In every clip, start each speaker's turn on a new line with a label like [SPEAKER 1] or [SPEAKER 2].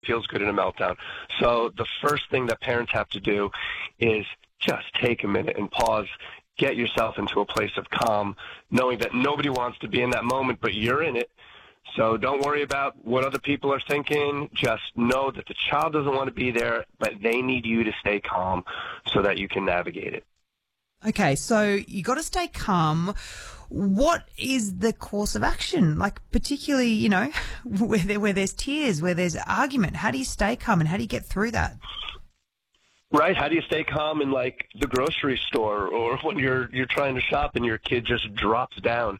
[SPEAKER 1] feels good in a meltdown. So the first thing that parents have to do is just take a minute and pause, get yourself into a place of calm, knowing that nobody wants to be in that moment, but you're in it. So don't worry about what other people are thinking. Just know that the child doesn't want to be there, but they need you to stay calm so that you can navigate it.
[SPEAKER 2] Okay, so you got to stay calm. What is the course of action? Like, particularly, you know, where there's tears, where there's argument. How do you stay calm and how do you get through that?
[SPEAKER 1] Right. How do you stay calm in like the grocery store or when you're trying to shop and your kid just drops down?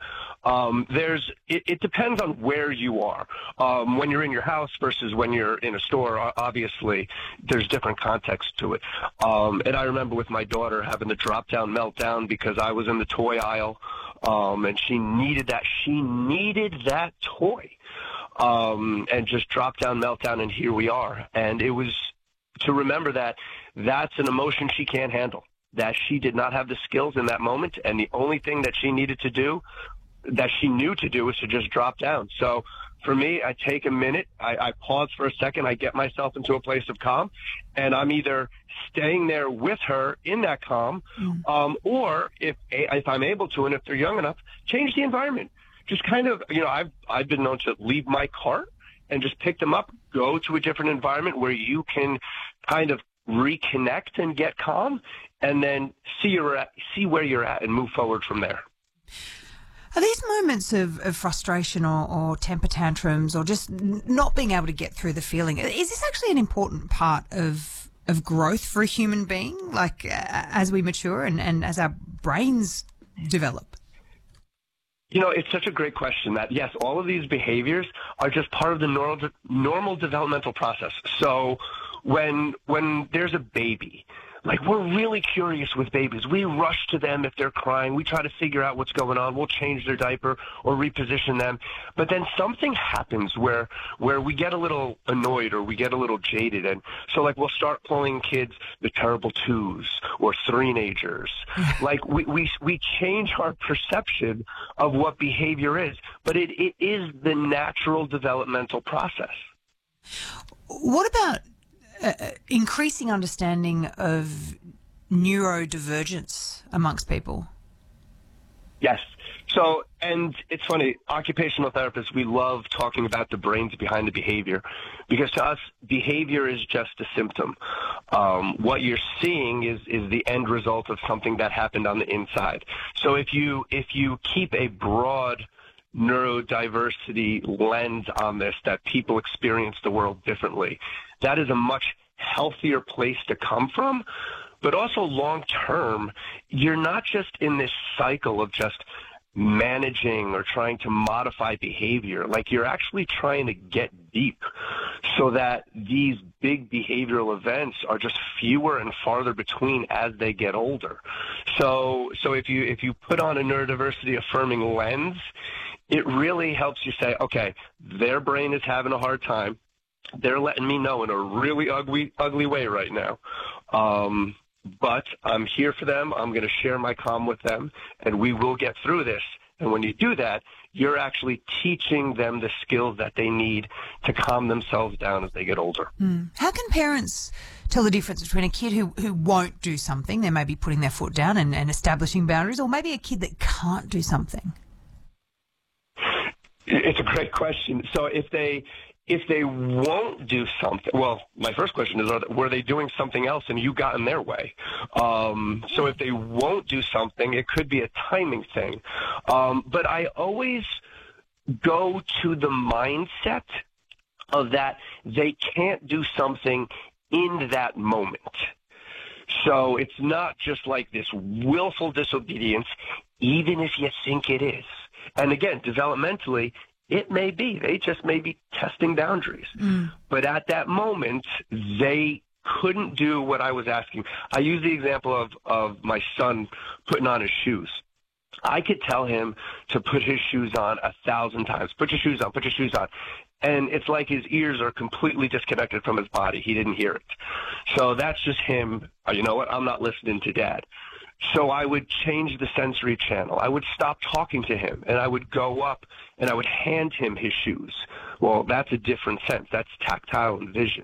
[SPEAKER 1] It depends on where you are. When you're in your house versus when you're in a store, obviously there's different context to it. And I remember with my daughter having the drop down meltdown because I was in the toy aisle, and she needed that toy. And just drop down meltdown, and here we are. And it was to remember that that's an emotion she can't handle, that she did not have the skills in that moment, and the only thing that she needed to do, that she knew to do, was to just drop down. So for me, I take a minute, I pause for a second, I get myself into a place of calm, and I'm either staying there with her in that calm, or if I'm able to, and if they're young enough, change the environment. Just kind of, you know, I've been known to leave my cart and just pick them up, go to a different environment where you can kind of reconnect and get calm, and then see where you're at and move forward from there.
[SPEAKER 2] Are these moments of frustration or temper tantrums or just not being able to get through the feeling, is this actually an important part of growth for a human being, like as we mature and as our brains develop?
[SPEAKER 1] You know, it's such a great question that, yes, all of these behaviors are just part of the normal developmental process. So when there's a baby, like, we're really curious with babies. We rush to them if they're crying. We try to figure out what's going on. We'll change their diaper or reposition them. But then something happens where we get a little annoyed or we get a little jaded. And so, like, we'll start calling kids the terrible twos or three-nagers. Like, we change our perception of what behavior is. But it is the natural developmental process.
[SPEAKER 2] What about increasing understanding of neurodivergence amongst people?
[SPEAKER 1] Yes. So, and it's funny, occupational therapists, we love talking about the brains behind the behavior, because to us, behavior is just a symptom. What you're seeing is the end result of something that happened on the inside. So if you keep a broad neurodiversity lens on this, that people experience the world differently, that is a much healthier place to come from. But also long term, you're not just in this cycle of just managing or trying to modify behavior. Like, you're actually trying to get deep so that these big behavioral events are just fewer and farther between as they get older. So if you put on a neurodiversity affirming lens, it really helps you say, okay, their brain is having a hard time. They're letting me know in a really ugly way right now. But I'm here for them. I'm going to share my calm with them, and we will get through this. And when you do that, you're actually teaching them the skills that they need to calm themselves down as they get older.
[SPEAKER 2] How can parents tell the difference between a kid who won't do something, they may be putting their foot down and establishing boundaries, or maybe a kid that can't do something?
[SPEAKER 1] It's a great question. So if they won't do something, well, my first question is, were they doing something else and you got in their way? So if they won't do something, it could be a timing thing. But I always go to the mindset of that they can't do something in that moment. So it's not just like this willful disobedience, even if you think it is. And again, developmentally, it may be. They just may be testing boundaries. But at that moment, they couldn't do what I was asking. I use the example of my son putting on his shoes. I could tell him to put his shoes on 1,000 times. Put your shoes on, put your shoes on. And it's like his ears are completely disconnected from his body. He didn't hear it. So that's just him. You know what? I'm not listening to Dad. So I would change the sensory channel. I would stop talking to him, and I would go up and I would hand him his shoes. Well, that's a different sense. That's tactile and vision.